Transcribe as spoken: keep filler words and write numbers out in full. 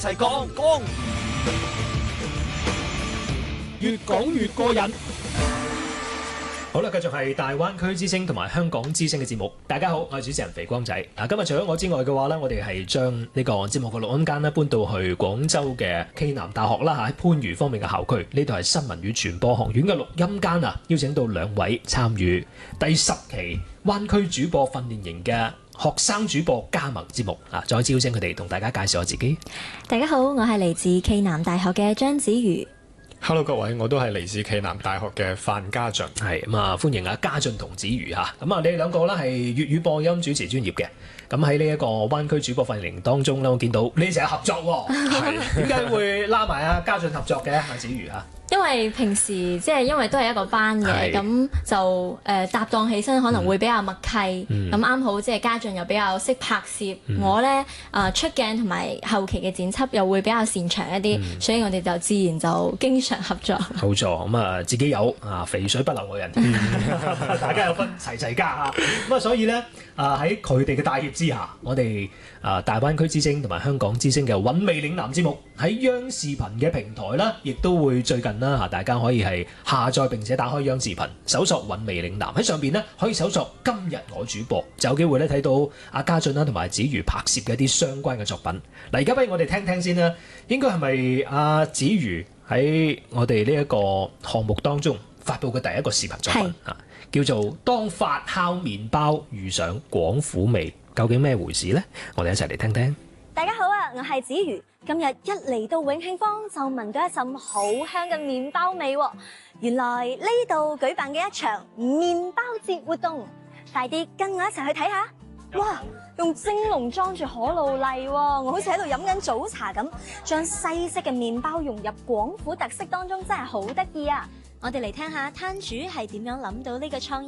齊講講，越講越過癮。好啦，繼續係大灣區之聲同埋香港之聲嘅節目。大家好，我係主持人肥光仔。嗱，今日除咗我之外嘅話咧，我哋係將呢個節目嘅錄音間咧搬到去廣州嘅暨南大學啦，喺番禺方面嘅校區。呢度係新聞與傳播學院嘅錄音間啊，邀請到兩位參與第十期灣區主播訓練營嘅學生主播加盟節目啊！再次邀請佢哋同大家介紹下自己。 大家好，我係嚟自暨南大學嘅張子瑜。 Hello 各位，我都係嚟自暨南大學嘅范家俊。 係咁啊，歡迎啊家俊同子瑜嚇。咁啊，你哋兩個咧係粵語播音主持專業嘅。咁喺呢一個灣區主播訓練營當中咧，我見到你哋成日合作喎。係點解會拉埋啊家俊合作嘅？阿子瑜嚇。 因為平時即係因為都係一個班嘅，咁就誒、呃、搭檔起身可能會比較默契。咁啱、嗯、好即係家俊又比較識拍攝，嗯、我咧啊、呃、出鏡同埋後期嘅剪輯又會比較擅長一啲，嗯、所以我哋就自然就經常合作。 冇錯，咁啊自己有啊肥水不流外人，嗯、大家有分齊齊加嚇。咁啊所以咧啊喺佢哋嘅帶挈之下，我哋啊大灣區之聲同埋香港之聲嘅韻味嶺南節目喺央視頻嘅平台啦，亦都會最近啦嚇，大家可以係下載並且打開央視頻，搜索韻味嶺南喺上邊咧，可以搜索今日我主播，就有機會咧睇到阿家俊啦同埋子瑜拍攝嘅一啲相關嘅作品。嗱，而家不如我哋聽聽先啦，應該係咪阿子瑜喺我哋呢一個項目當中發布嘅第一個視頻作品啊？叫做《當發酵麵包遇上廣府味》，究竟咩回事呢？我哋一齊嚟聽聽。 大家好啊，我係子瑜。今日一嚟到永慶坊就聞到一陣好香嘅麵包味喎。原來呢度舉辦嘅一場麵包節活動，快啲跟我一齊去睇下。哇，用蒸籠裝住可露麗喎，我好似喺度飲緊早茶咁，將西式嘅麵包融入廣府特色當中，真係好得意啊！我哋嚟聽下攤主係點樣諗到呢個創意。